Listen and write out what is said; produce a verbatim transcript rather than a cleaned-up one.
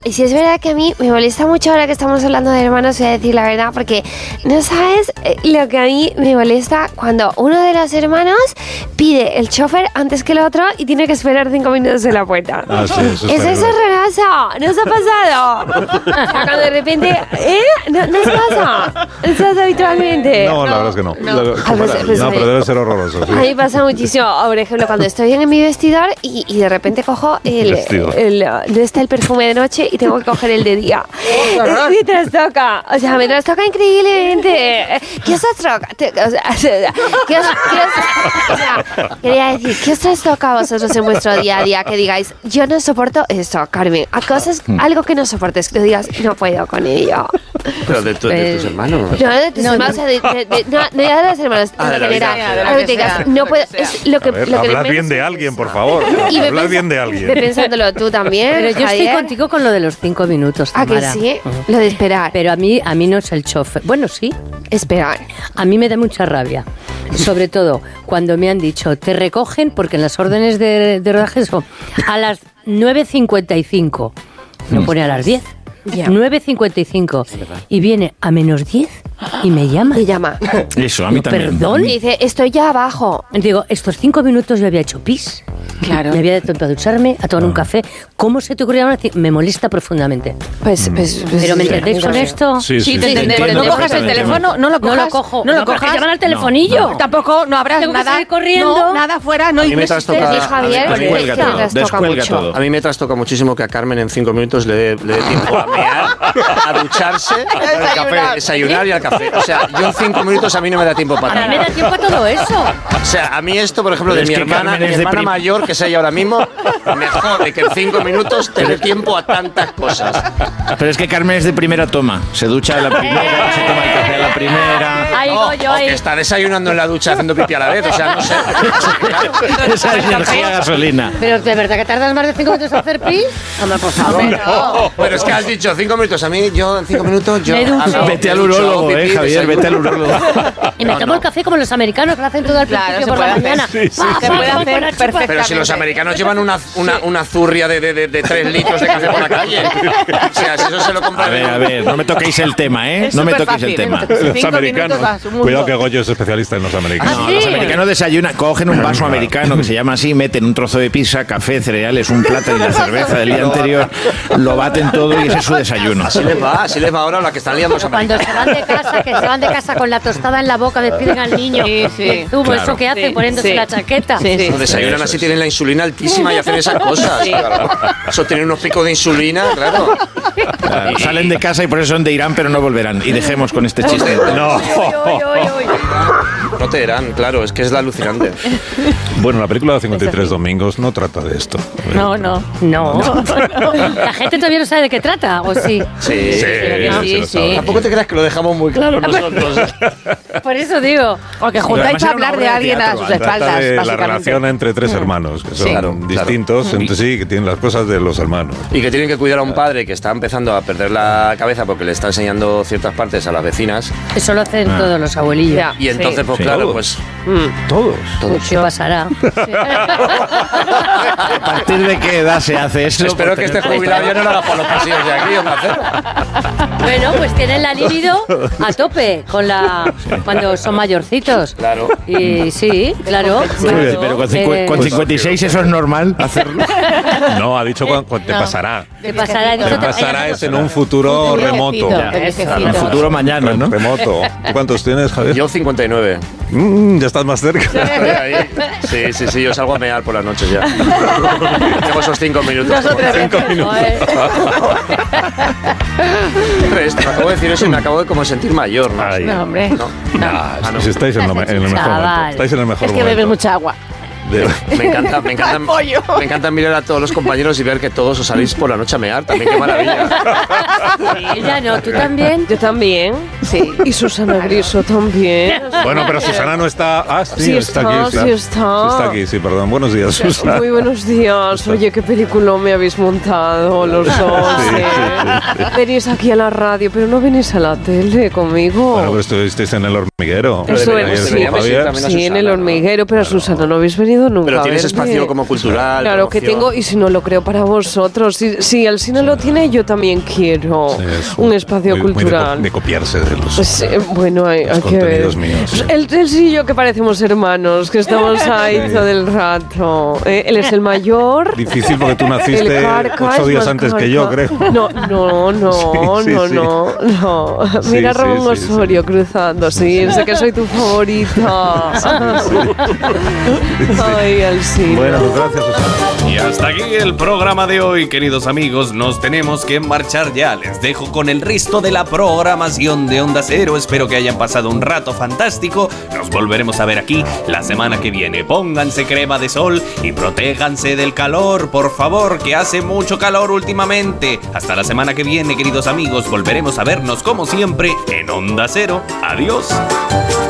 Y si es verdad que a mí me molesta mucho ahora que estamos hablando de hermanos, voy a decir la verdad, porque no sabes lo que a mí me molesta cuando uno de los hermanos pide el chofer antes que el otro y tiene que esperar cinco minutos en la puerta. Ah, sí, eso es eso horroroso, ¿no os ha pasado? O sea, cuando de repente, ¿eh? ¿No, no os pasa? ¿No os pasa habitualmente? No, la verdad es que no. No, Lo- Ah, pues, pues, no pero debe ser horroroso. Sí. A mí pasa muchísimo. Por ejemplo, cuando estoy en mi vestidor y, y de repente cojo el, Vestidor. el, no está el perfume de noche y tengo que coger el de día. Me trastoca. O sea, me trastoca increíblemente. ¿Qué os trastoca? O sea, ¿qué os, qué os- o sea, quería decir, ¿qué os trastoca a vosotros en vuestro día a día? Que digáis, yo no soporto esto, Carmen. A cosas, algo que no soportes, que digas, no puedo con ello. Pero de, tu, de tus hermanos. No, de tus hermanos, o sea, de, de, de, no, no ya de los hermanos, Ah, en de la general. vida, de la Algo que que digas, sea, no lo puedo, que sea. es lo que, A ver, lo que hablad menos- bien de alguien, por favor. Y ve Hablad pens- bien de Ve alguien. pensándolo tú también, Pero yo Javier. estoy contigo con lo de los cinco minutos, ¿A que Tamara. sí? Lo de esperar. Pero a mí, a mí no es el chofer. Bueno, sí. Esperar. A mí me da mucha rabia. Sobre todo cuando me han dicho, te recogen, porque en las órdenes de, de rodaje son a las nueve cincuenta y cinco. No pone a las diez. Ya. nueve cincuenta y cinco. Y viene a menos diez y me llama. Me llama. Eso, a mí No, también. ¿Perdón? Y dice, estoy ya abajo. Digo, estos cinco minutos yo había hecho pis. Claro. Me había dado tiempo a ducharme, a tomar un café. ¿Cómo se te ocurrió? Me molesta profundamente. Pues, pues, pues ¿Pero me sí, entendéis con claro. esto? Sí, sí, Sí, te sí, entendemos. entiendo No cojas el perfectamente. teléfono, no lo cojas. No lo cojo. No lo No, porque cojas. llaman al telefonillo. no. Tampoco, no habrás Tengo que nada. salir corriendo. No, nada fuera, no A mí me existe. trastoca- Sí, Javier, a mí- que Descuelga te todo, trastoca descuelga mucho. todo. A mí me trastoca muchísimo que a Carmen en cinco minutos le dé le dé tiempo a mear, a ducharse, al café, desayunar y al café. O sea, yo en cinco minutos a mí no me da tiempo para A mí me nada. da tiempo a todo eso. O sea, a mí esto, por ejemplo, Pero de es mi que hermana, Carmen mi es de hermana prim- mayor, que es ella ahora mismo, me jode que en cinco minutos te dé tiempo a tantas cosas. Pero es que Carmen es de primera toma. Se ducha a la primera, se toma el café a la primera. Ahí No, voy yo o ahí. que está desayunando en la ducha haciendo pipi a la vez. O sea, no sé. Esa es energía gasolina. Pero ¿de verdad que tardas más de cinco minutos en hacer pis? Hombre, por favor. No, pero es que has dicho cinco minutos. A mí, yo en cinco minutos, yo. Me ducho. hago- Vete al me ducho, urólogo, hago pipí, eh, Javier, desayuno. vete al urólogo. Y me No, tomo no. el café como los americanos que lo hacen todo al Claro, principio se por la puede hacer. mañana. Sí, sí, Pa, Se pa, puede pa, hacer con la chupa. perfectamente. Pero si los americanos llevan una, una, una zurria de, de, de, de tres litros de café por la calle. O sea, si eso se lo compran. A ver, a ver, no me toquéis el tema, ¿eh? Es No me superfácil, toquéis el ¿eh? tema. Los Cinco americanos. minutos va a su mundo. Cuidado que Goyo es especialista en los americanos. No, los americanos desayunan, cogen un vaso americano que se llama así, meten un trozo de pizza, café, cereales, un plátano y la cerveza del día anterior, lo baten todo y ese es su desayuno. Así les va, así les va ahora la que están liando los Cuando americanos. se van de casa, que se van de casa con la tostada en la boca, despiden al niño. Sí, sí. El zumo, Claro. eso que hace Sí, poniéndose sí. la chaqueta. Sí, sí. Cuando desayunan Eso así, es. tienen la insulina altísima y hacen esas cosas. Eso tienen unos picos de insulina, claro. Claro, salen de casa y por eso son de Irán, pero no volverán. Y dejemos con este chiste. No. No te dirán, claro, es que es la alucinante. Bueno, la película de cincuenta y tres domingos no trata de esto. No, no. No. La gente todavía no sabe de qué trata, ¿o sí? Sí, Sí, sí, sí, lo sí. sabe. Tampoco te creas que lo dejamos muy claro nosotros. Por eso digo. O que Pero juntáis además para era una hablar obra de de alguien a teatro, sus trata Trata espaldas, de la básicamente. relación entre tres hermanos, que son Claro, distintos claro. entre sí, que tienen las cosas de los hermanos. Y que tienen que cuidar a un padre que está empezando a perder la cabeza porque le está enseñando ciertas partes a las vecinas. Eso lo hacen Ah. todos los abuelillos. Ya. Y entonces, Sí. pues Sí. claro, Todos. pues. Todos. Pues, ¿qué pasará? ¿A partir de qué edad se hace eso? Espero que este jubilado ya no lo haga por los pasillos de aquí, Onda Cero. Bueno, pues tienen la libido a tope con la cuando son mayorcitos. Claro. Y sí, claro. Muy bien, pero con, cincu- Eh, con cincuenta y seis eso es normal hacerlo. No, ha dicho cuando te pasará. ¿Qué pasará? Te pasará es en un futuro remoto. Envejecido. En el futuro mañana, ¿no? Remoto. ¿Tú cuántos tienes, Javier? Yo cincuenta y nueve. Mm, ya estás más cerca. Estoy ahí. Sí, sí, sí, yo salgo a mear por las noches ya. Tengo esos cinco minutos. Cinco minutos. Tres, te acabo de decir eso y me acabo de como sentir mayor, ¿no? Ay. No, hombre. No. Ah, si estáis en, lo me- en el mejor Chaval. momento. Estáis en el mejor Es que momento. bebes mucha agua. De- Me encanta, me encanta, Al pollo. me encanta mirar a todos los compañeros y ver que todos os salís por la noche a mear. También qué maravilla. Ella no, tú también. Yo también. Sí. Y Susana Griso también. Bueno, pero Susana no está. Ah, sí, Sí está, está, aquí. sí está. Sí está aquí, sí, perdón. Buenos días, Susana. Muy buenos días. Oye, qué película me habéis montado los dos. Sí, ¿eh? sí, sí. Venís aquí a la radio, pero no venís a la tele conmigo. Bueno, pero estuvisteis en el hormiguero. Eso Deberíamos- es, sí, deberíamos ir Javier. también a Sí, en el Susana, ¿no? hormiguero, pero a Susana no habéis venido ido nunca. Pero tienes a verle. espacio como cultural. Claro que promoción. tengo, y si no lo creo para vosotros. Si, si el cine lo tiene, yo también quiero Sí, es un espacio muy- muy de co- cultural. de, copiarse de los, Pues, eh, bueno, hay, los hay que ver. contenidos míos. El Tels y yo que parecemos hermanos, que estamos ahí todo el rato. Eh, él es el mayor. Difícil porque tú El naciste Carca ocho es días más antes que yo, Carca. creo. No, no, no, Sí, sí, no, sí. no, no. Sí, Mira a sí, Ramón sí, Osorio cruzando, sí, sé que soy tu favorita. Ay, Alcina. Bueno, pues gracias, Susana. Y hasta aquí el programa de hoy, queridos amigos. Nos tenemos que marchar ya. Les dejo con el resto de la programación de Onda Cero. Espero que hayan pasado un rato fantástico. Nos volveremos a ver aquí la semana que viene. Pónganse crema de sol y protéjanse del calor, por favor, que hace mucho calor últimamente. Hasta la semana que viene, queridos amigos. Volveremos a vernos como siempre en Onda Cero. Adiós.